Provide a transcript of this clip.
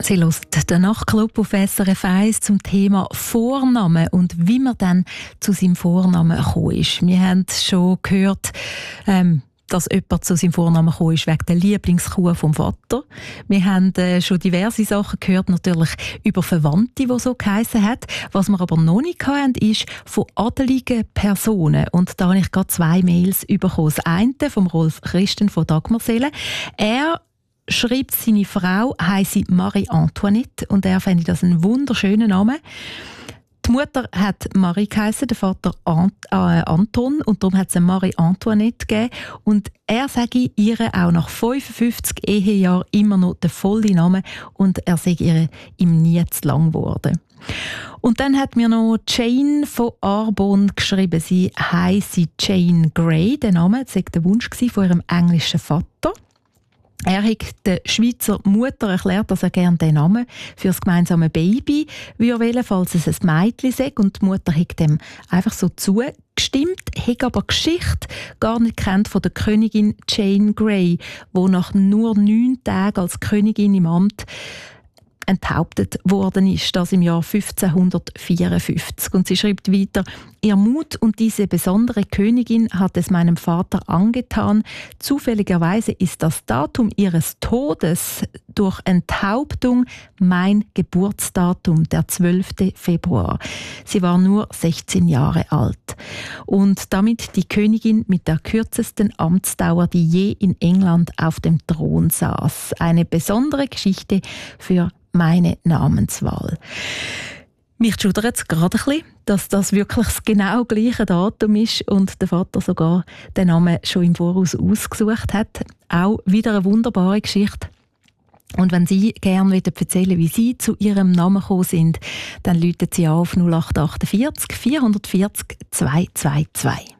Sie hört den Nachtclub auf SRF 1 zum Thema Vornamen und wie man dann zu seinem Vornamen gekommen ist. Wir haben schon gehört, dass jemand zu seinem Vornamen gekommen ist wegen der Lieblingskuh vom Vater. Wir haben schon diverse Sachen gehört, natürlich über Verwandte, die so geheissen hat. Was wir aber noch nicht hatten, ist von adeligen Personen. Und da habe ich gerade 2 Mails bekommen. Das eine vom Rolf Christen von Dagmarseele. Er schreibt, seine Frau heisse Marie-Antoinette und er fände das einen wunderschönen Namen. Die Mutter hat Marie geheissen, der Vater Anton und darum hat es eine Marie-Antoinette gegeben. Und er sage ihr auch nach 55 Ehejahren immer noch den vollen Namen und er sei ihr ihm nie zu lang geworden. Und dann hat mir noch Jane von Arbon geschrieben, sie heisse Jane Grey, der Name, das war der Wunsch von ihrem englischen Vater. Er hat der Schweizer Mutter erklärt, dass er gerne den Namen für das gemeinsame Baby wählen, falls es ein Mädchen sei. Und die Mutter hat dem einfach so zugestimmt, hat aber die Geschichte gar nicht kennt von der Königin Jane Grey, die nach nur 9 Tagen als Königin im Amt enthauptet worden ist, das im Jahr 1554. Und sie schreibt weiter, ihr Mut und diese besondere Königin hat es meinem Vater angetan. Zufälligerweise ist das Datum ihres Todes durch Enthauptung mein Geburtsdatum, der 12. Februar. Sie war nur 16 Jahre alt. Und damit die Königin mit der kürzesten Amtsdauer, die je in England auf dem Thron saß. Eine besondere Geschichte für meine Namenswahl. Mich schudert es gerade ein bisschen, dass das wirklich das genau gleiche Datum ist und der Vater sogar den Namen schon im Voraus ausgesucht hat. Auch wieder eine wunderbare Geschichte. Und wenn Sie gerne erzählen, wie Sie zu Ihrem Namen gekommen sind, dann rufen Sie an auf 0848 440 222.